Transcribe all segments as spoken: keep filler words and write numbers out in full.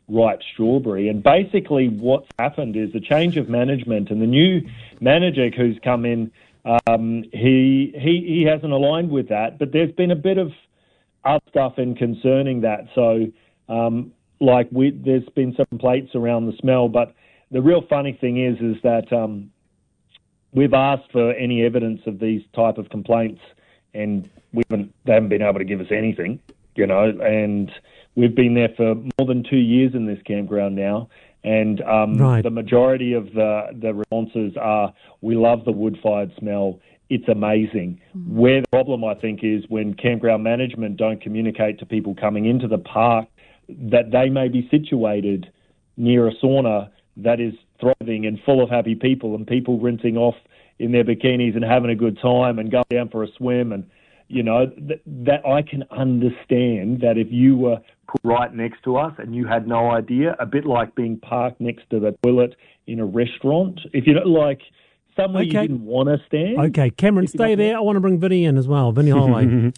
ripe strawberry. And basically what's happened is a change of management, and the new manager who's come in, um, he, he, he hasn't aligned with that, but there's been a bit of other stuff in concerning that. So, um, like we, there's been some complaints around the smell, but the real funny thing is, is that um, we've asked for any evidence of these type of complaints, and we haven't, they haven't been able to give us anything, you know, and we've been there for more than two years in this campground now, and um, right. the majority of the, the responses are, we love the wood-fired smell, it's amazing. Mm. Where the problem, I think, is when campground management don't communicate to people coming into the park that they may be situated near a sauna that is thriving and full of happy people, and people rinsing off in their bikinis and having a good time and going down for a swim. And, you know, th- that I can understand that if you were put right next to us and you had no idea, a bit like being parked next to the toilet in a restaurant, if you don't like somewhere okay. you didn't want to stand. Okay, Cameron, stay there. I want to bring Vinny in as well. Vinny Holloway.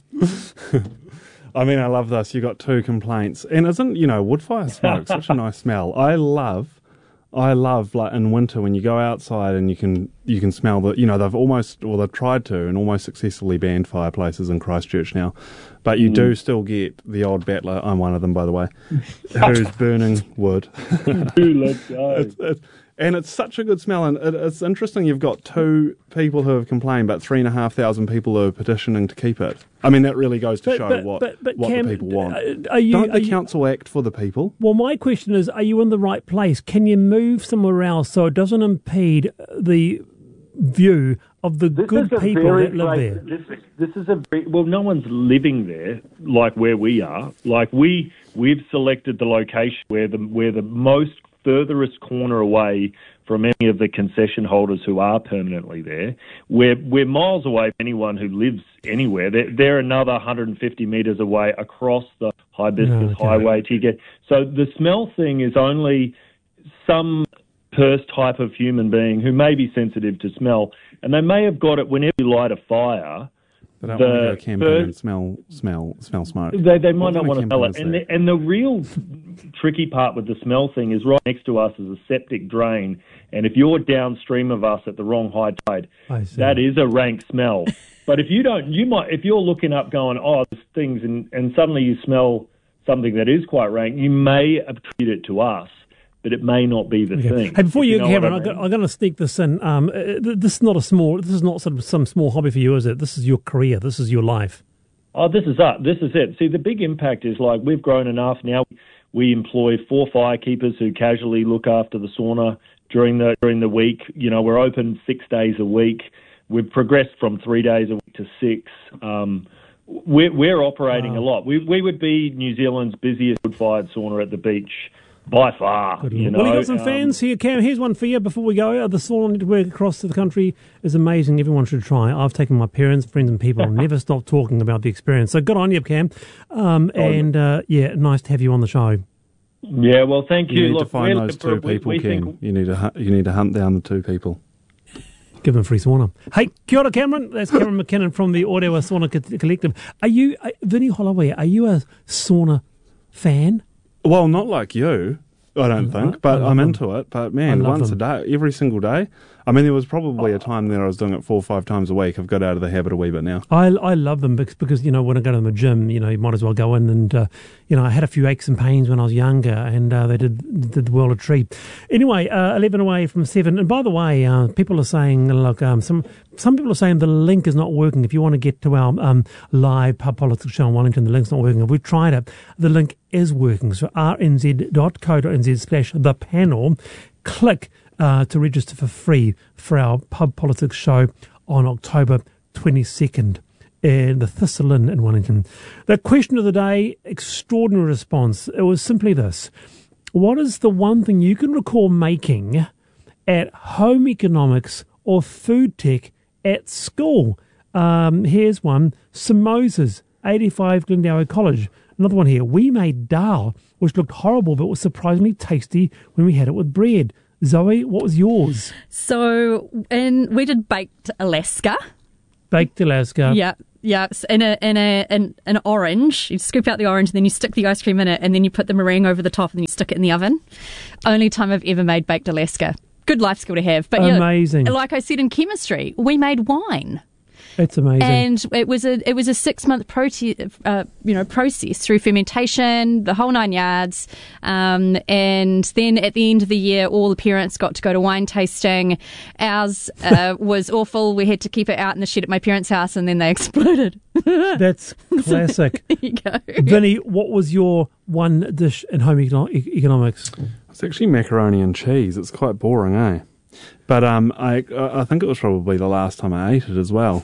I mean, I love this. You got two complaints. And isn't, you know, wood fire smoke such a nice smell? I love... I love, like, in winter when you go outside and you can you can smell the, you know, they've almost, or they've tried to and almost successfully banned fireplaces in Christchurch now, but you mm. do still get the old battler, I'm one of them, by the way, who's burning wood. Let's go. It's, it's, and it's such a good smell, and it, it's interesting you've got two people who have complained, but three and a half thousand people who are petitioning to keep it. I mean, that really goes to but, show but, what, but, but what Cam, the people want. Are you, Don't are the you, council act for the people? Well, my question is, are you in the right place? Can you move somewhere else so it doesn't impede the view of the this good people that live great, there? This, this is a very, well, no one's living there like where we are. Like we, we've selected the location where the where the most furthest corner away from any of the concession holders who are permanently there. We're, we're miles away from anyone who lives anywhere. They're, they're another one hundred fifty metres away across the Hibiscus oh, okay. Highway to get. So the smell thing is only some purse type of human being who may be sensitive to smell, and they may have got it whenever you light a fire. They don't the want to go camping first, and smell, smell, smell smoke. They, they might what not want to smell it. And the, and the real tricky part with the smell thing is right next to us is a septic drain. And if you're downstream of us at the wrong high tide, that is a rank smell. But if you don't, you might, if you're looking up going, oh, there's things, and, and suddenly you smell something that is quite rank, you may attribute it to us, but it may not be the okay. thing. Hey, before you, you know Cameron, I mean. I'm going to sneak this in. Um, this is not a small. This is not sort of some small hobby for you, is it? This is your career. This is your life. Oh, this is it. This is it. See, the big impact is like we've grown enough now. We employ four firekeepers who casually look after the sauna during the during the week. You know, we're open six days a week. We've progressed from three days a week to six. Um, we're, we're operating wow. a lot. We we would be New Zealand's busiest wood-fired sauna at the beach. By far, Good you know. Well, you got some um, fans here, Cam. Here's one for you before we go. The sauna network across the country is amazing. Everyone should try. I've taken my parents, friends and people, and never stop talking about the experience. So good on you, Cam. Um, oh, and, uh, yeah, nice to have you on the show. Yeah, well, thank you. You need Look, to find we're, those two we, people, we Ken. think... You need to hunt, you need to hunt down the two people. Give them free sauna. Hey, kia ora, Cameron. That's Cameron McKinnon from the Orewa Sauna Collective. Are you, uh, Vinny Holloway, are you a sauna fan? Well, not like you. I don't think, I, but I I'm them. into it. But man, once them. a day, every single day. I mean, there was probably a time there I was doing it four or five times a week. I've got out of the habit a wee bit now. I I love them because, because you know, when I go to the gym, you know, you might as well go in and, uh, you know, I had a few aches and pains when I was younger, and uh, they did did the world a treat. Anyway, uh, eleven away from seven. And by the way, uh, people are saying, look, um, some some people are saying the link is not working. If you want to get to our um, live pub politics show in Wellington, the link's not working. If we've tried it, the link is working. So r n z dot co dot n z slash the panel. Click uh, to register for free for our pub politics show on October twenty-second in the Thistle Inn in Wellington. The question of the day, extraordinary response. It was simply this. What is the one thing you can recall making at home economics or food tech at school? Um, here's one. Samosas, eighty-five Glendower College. Another one here. We made dal, which looked horrible but was surprisingly tasty when we had it with bread. Zoe, what was yours? So, in, we did baked Alaska. Baked Alaska. Yeah. Yeah, it's in a in a in an orange. You scoop out the orange, and then you stick the ice cream in it, and then you put the meringue over the top, and then you stick it in the oven. Only time I've ever made baked Alaska. Good life skill to have. But amazing. Yeah, like I said in chemistry, we made wine. It's amazing. And it was a it was a six month prote- uh, you know process through fermentation, the whole nine yards. Um, and then at the end of the year, all the parents got to go to wine tasting. Ours uh, was awful. We had to keep it out in the shed at my parents' house, and then they exploded. That's classic. There you go. Vinny, what was your one dish in home econo- economics? It's actually macaroni and cheese. It's quite boring, eh? But um, I I think it was probably the last time I ate it as well.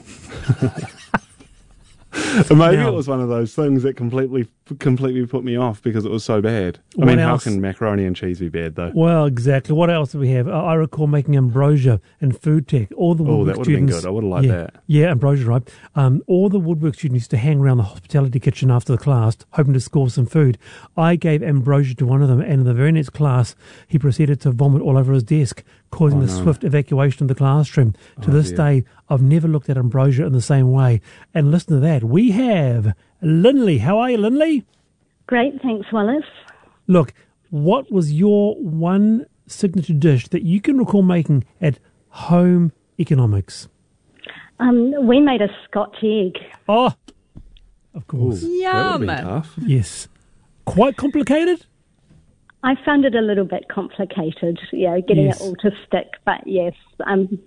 Maybe Now, it was one of those things that completely completely put me off because it was so bad. I What mean, else? how can macaroni and cheese be bad, though? Well, exactly. What else do we have? I I recall making ambrosia and food tech. All the Oh, woodwork that would have been students. good. I would have liked yeah, that. Yeah, ambrosia, right? Um, all the woodwork students used to hang around the hospitality kitchen after the class, hoping to score some food. I gave ambrosia to one of them, and in the very next class, he proceeded to vomit all over his desk, causing Oh, the no. swift evacuation of the classroom. To Oh, this dear. day, I've never looked at ambrosia in the same way. And listen to that. We have Lindley. How are you, Lindley? Great, thanks, Wallace. Look, what was your one signature dish that you can recall making at home economics? Um, we made a Scotch egg. Oh, of course. Ooh, that would Yum. have been tough. Yes. Quite complicated? I found it a little bit complicated, yeah, getting Yes. it all to stick, but yes. Um,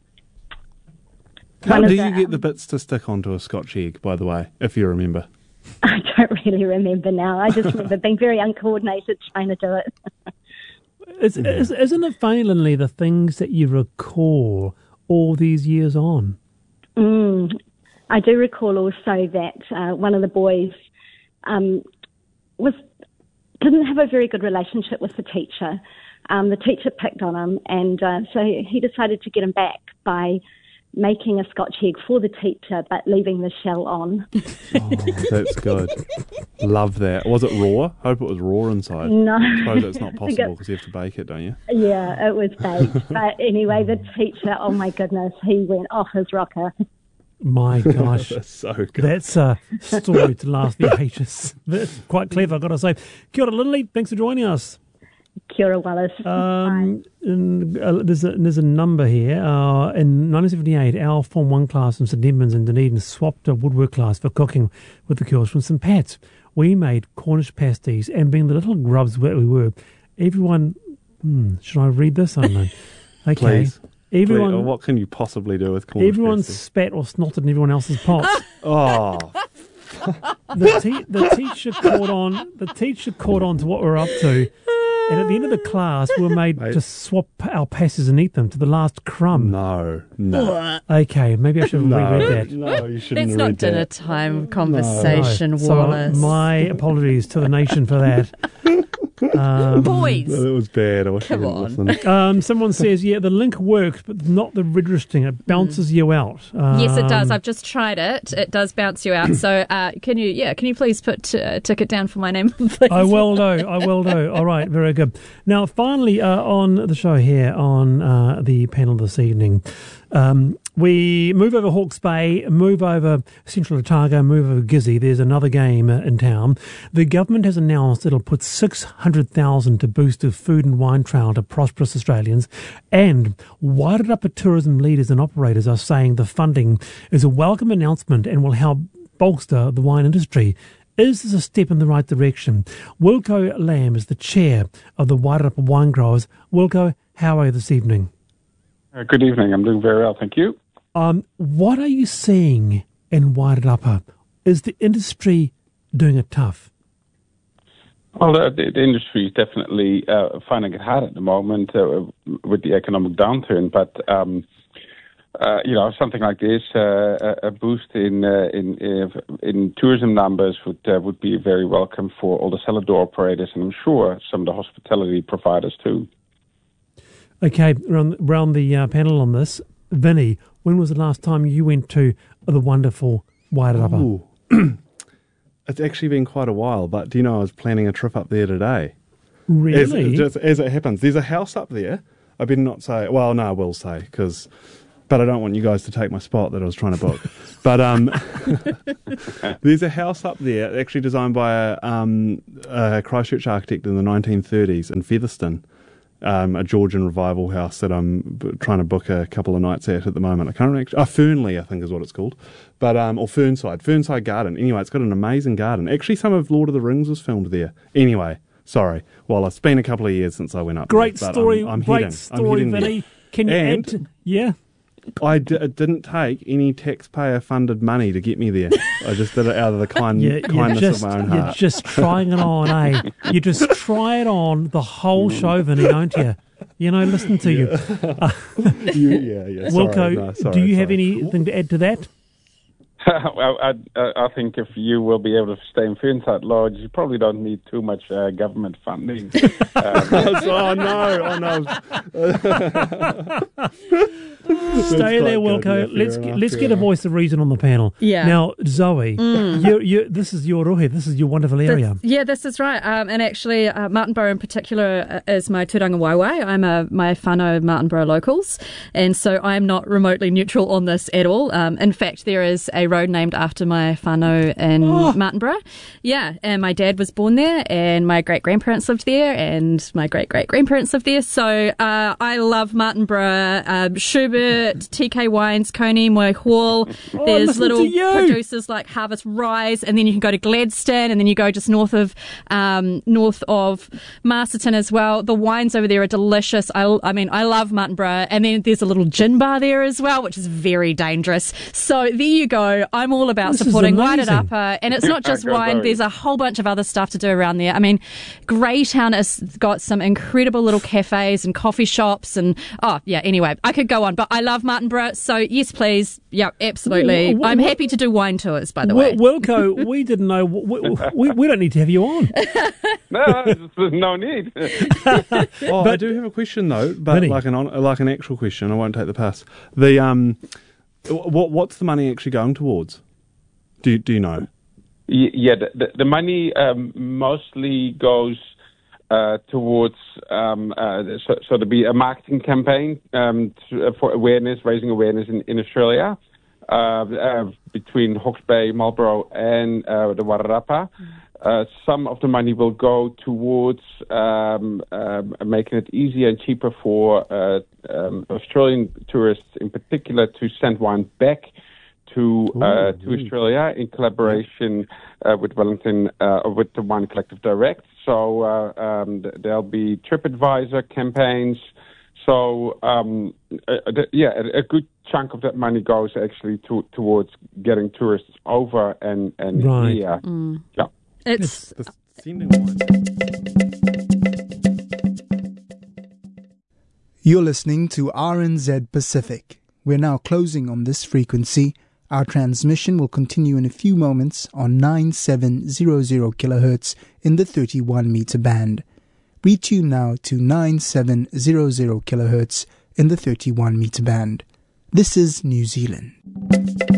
How one of do the, you get um, the bits to stick onto a Scotch egg, by the way, if you remember? I don't really remember now. I just remember being very uncoordinated trying to do it. Is, is, isn't it funny, Lindley, the things that you recall all these years on? Mm. I do recall also that uh, one of the boys um, was didn't have a very good relationship with the teacher. Um, the teacher picked on him, and uh, so he decided to get him back by making a Scotch egg for the teacher, but leaving the shell on. Oh, that's good. Love that. Was it raw? Hope it was raw inside. No. I suppose that's not I think possible it- because you have to bake it, don't you? Yeah, it was baked. But anyway, the teacher, oh my goodness, he went off his rocker. My gosh. That's so good. That's a story to last the ages. That's quite clever, I've got to say. Kia ora, Lindley. Thanks for joining us. Kia ora, Wallace. Um, and, uh, there's, a, there's a number here. Uh, in nineteen seventy-eight, our Form one class from St Edmunds in Dunedin swapped a woodwork class for cooking with the girls from St Pat's. We made Cornish pasties, and being the little grubs that we were, everyone... Hmm, should I read this? I don't know. Okay. Please. Everyone, Please. What can you possibly do with Cornish everyone pasty? spat or snotted in everyone else's pots. Oh, the, te- the teacher caught on. The teacher caught on to what we were up to, and at the end of the class, we were made Mate. to swap our passes and eat them to the last crumb. no. No. Okay, maybe I should have No. reread that. No, you shouldn't That's not read dinner that. time conversation, No. So Wallace. my apologies to the nation for that. Um, Boys. No, that was bad. I wish Come you on. didn't listen. um, someone says, yeah, the link works, but not the registering. It bounces you out. Um, Yes, it does. I've just tried it. It does bounce you out. So, uh, can you, yeah, can you please put uh, a ticket down for my name, please? I will do. I will do. All right, very good. Now, finally, uh, on the show here on uh, the panel this evening, um, we move over Hawke's Bay, move over Central Otago, move over Gizzy. There's another game uh, in town. The government has announced it'll put six hundred thousand to boost the food and wine trail to prosperous Australians. And Wairarapa tourism leaders and operators are saying the funding is a welcome announcement and will help bolster the wine industry. Is this a step in the right direction? Wilco Lamb is the chair of the Wairarapa Wine Growers. Wilco, how are you this evening? Uh, good evening. I'm doing very well, thank you. Um, what are you seeing in Wairarapa? Is the industry doing it tough? Well, the, the, the industry is definitely uh, finding it hard at the moment uh, with the economic downturn. But um, uh, you know, something like this, uh, a, a boost in uh, in uh, in tourism numbers would uh, would be very welcome for all the cellar door operators, and I'm sure some of the hospitality providers too. Okay, around, around the uh, panel on this, Vinny, when was the last time you went to the wonderful Wairarapa? Ooh. It's actually been quite a while, but do you know I was planning a trip up there today? Really? As, just as it happens, there's a house up there. I better not say. Well, no, I will say because but I don't want you guys to take my spot that I was trying to book. But um, there's a house up there actually designed by a, um, a Christchurch architect in the nineteen thirties in Featherston, um, a Georgian revival house that I'm b- trying to book a couple of nights at at the moment. I can't remember. Oh, Fernley, I think is what it's called. But um, or Fernside, Fernside Garden. Anyway, it's got an amazing garden. Actually, some of Lord of the Rings was filmed there. Anyway, sorry. Well, it's been a couple of years since I went up Great there. story, I'm, I'm great heading, story, I'm Vinny. Can you and add to, yeah? I d- it didn't take any taxpayer-funded money to get me there. I just did it out of the kind, Yeah, kindness just, of my own you're heart. just trying it on, eh? You just try it on the whole show, Vinny, don't you? You know, listen to you. Uh, you yeah, yeah. Sorry, Wilco, no, sorry, do you have sorry. anything to add to that? well, I, I think if you will be able to stay in Fernside Lodge, you probably don't need too much uh, government funding. um, oh no! Oh no! Stay there, Wilco. Yeah, let's enough, let's fair get a enough. voice of reason on the panel. Yeah. Now, Zoe, Mm. you, you, this is your rohe. This is your wonderful area. That's, yeah, this is right. Um, and actually, uh, Martinborough in particular uh, is my tūranga waiwai. I'm a my whānau Martinborough locals, and so I'm not remotely neutral on this at all. Um, in fact, there is a road named after my whānau in Oh. Martinborough. Yeah, and my dad was born there, and my great grandparents lived there, and my great great grandparents lived there. So uh, I love Martinborough. Um, Schubert, T K Wines, Coney, Moy Hall. Oh, There's listen little to you. producers like Harvest Rise, and then you can go to Gladstone, and then you go just north of um, north of Masterton as well. The wines over there are delicious. I, I mean, I love Martinborough, and then there's a little gin bar there as well, which is very dangerous. So there you go. I'm all about This is supporting Wine It amazing. Up, uh, and it's not just Go, wine. Zoe. There's a whole bunch of other stuff to do around there. I mean, Greytown has got some incredible little cafes and coffee shops, and oh yeah. Anyway, I could go on, but I love Martinborough, so yes, please. Yeah, absolutely. Wh- wh- I'm wh- happy to do wine tours, by the Wil- way. Wilco, we didn't know. We, we, we don't need to have you on. no, there's no need. Oh, I do have a question though, but Vinny. like an on, like an actual question. I won't take the pass. The um, what what's the money actually going towards? Do you, do you know? Y- Yeah, the, the, the money um, mostly goes uh, towards um, uh, so, so to be a marketing campaign um, to, uh, for awareness, raising awareness in, in Australia uh, uh, between Hawke's Bay, Marlborough, and uh, the Wairarapa. Uh, some of the money will go towards um, um, making it easier and cheaper for uh, um, Australian tourists, in particular, to send wine back to uh, to Australia in collaboration uh, with Wellington, uh, with the Wine Collective Direct. So uh, um, th- there'll be TripAdvisor campaigns. So um, uh, th- yeah, a, a good chunk of that money goes actually to, towards getting tourists over and and Right. here. Mm. Yeah. It's The sending wine. You're listening to R N Z Pacific. We're now closing on this frequency. Our transmission will continue in a few moments on nine seven hundred kilohertz in the thirty-one meter band. Retune now to nine seven hundred kilohertz in the thirty-one meter band. This is New Zealand.